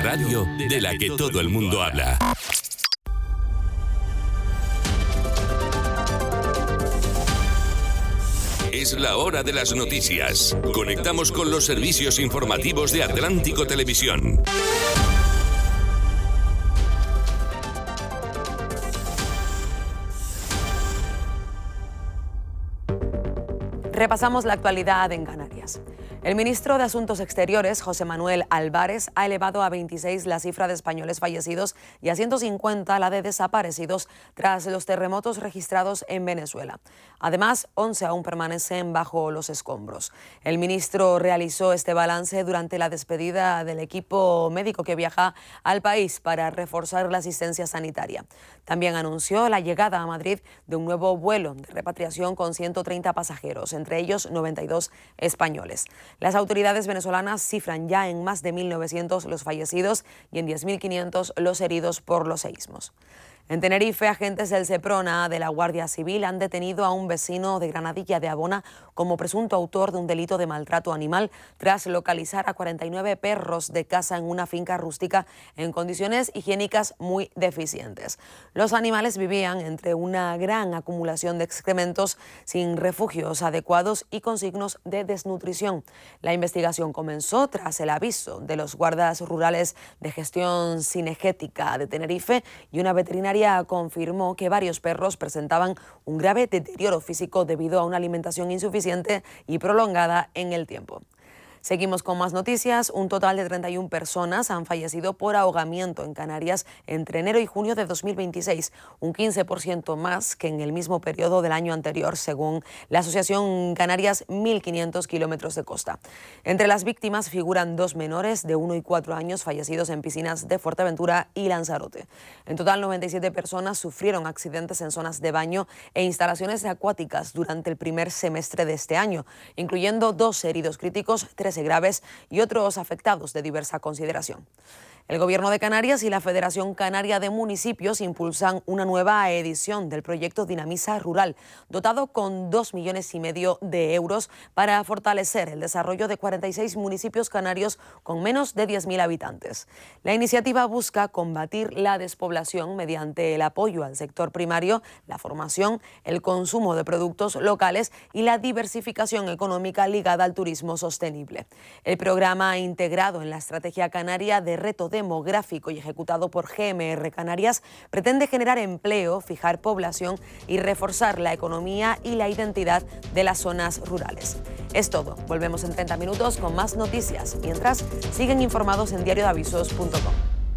radio de la que todo el mundo habla. Es la hora de las noticias. Conectamos con los servicios informativos de Atlántico Televisión. Repasamos la actualidad en Canarias. El ministro de Asuntos Exteriores, José Manuel Álvarez, ha elevado a 26 la cifra de españoles fallecidos y a 150 la de desaparecidos tras los terremotos registrados en Venezuela. Además, 11 aún permanecen bajo los escombros. El ministro realizó este balance durante la despedida del equipo médico que viaja al país para reforzar la asistencia sanitaria. También anunció la llegada a Madrid de un nuevo vuelo de repatriación con 130 pasajeros, entre ellos 92 españoles. Las autoridades venezolanas cifran ya en más de 1.900 los fallecidos y en 10.500 los heridos por los seísmos. En Tenerife, agentes del Seprona de la Guardia Civil han detenido a un vecino de Granadilla de Abona como presunto autor de un delito de maltrato animal tras localizar a 49 perros de caza en una finca rústica en condiciones higiénicas muy deficientes. Los animales vivían entre una gran acumulación de excrementos, sin refugios adecuados y con signos de desnutrición. La investigación comenzó tras el aviso de los guardas rurales de gestión cinegética de Tenerife y una veterinaria confirmó que varios perros presentaban un grave deterioro físico debido a una alimentación insuficiente y prolongada en el tiempo. Seguimos con más noticias. Un total de 31 personas han fallecido por ahogamiento en Canarias entre enero y junio de 2026, un 15% más que en el mismo periodo del año anterior, según la Asociación Canarias 1500 kilómetros de costa. Entre las víctimas figuran 2 menores de 1 y 4 años fallecidos en piscinas de Fuerteventura y Lanzarote. En total, 97 personas sufrieron accidentes en zonas de baño e instalaciones acuáticas durante el primer semestre de este año, incluyendo 2 heridos críticos, 13 graves y otros afectados de diversa consideración. El Gobierno de Canarias y la Federación Canaria de Municipios impulsan una nueva edición del proyecto Dinamiza Rural, dotado con 2,5 millones de euros para fortalecer el desarrollo de 46 municipios canarios con menos de 10.000 habitantes. La iniciativa busca combatir la despoblación mediante el apoyo al sector primario, la formación, el consumo de productos locales y la diversificación económica ligada al turismo sostenible. El programa, integrado en la Estrategia Canaria de Reto Demográfico y ejecutado por GMR Canarias, pretende generar empleo, fijar población y reforzar la economía y la identidad de las zonas rurales. Es todo. Volvemos en 30 minutos con más noticias. Mientras, siguen informados en diariodeavisos.com.